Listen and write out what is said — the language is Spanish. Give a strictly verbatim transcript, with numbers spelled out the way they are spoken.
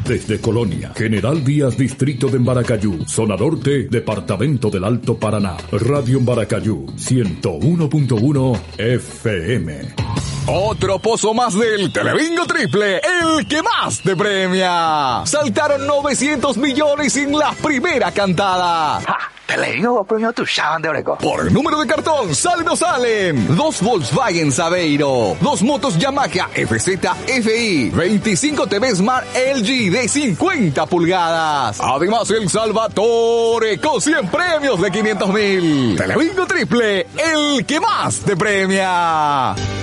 desde Colonia, General Díaz, Distrito de Embaracayú, Zona Norte, Departamento del Alto Paraná. Radio Embaracayú, ciento uno punto uno F M. Otro pozo más del Telebingo Triple, el que más te premia. Saltaron novecientos millones en la primera cantada. ¡Ja! Telebingo premio tu llaman de Oreco. Por número de cartón, salen o salen. Dos Volkswagen Saveiro, dos motos Yamaha F Z F I, veinticinco T V Smart L G de cincuenta pulgadas. Además, el Salvatore con cien premios de quinientos mil. Telebingo Triple, el que más te premia.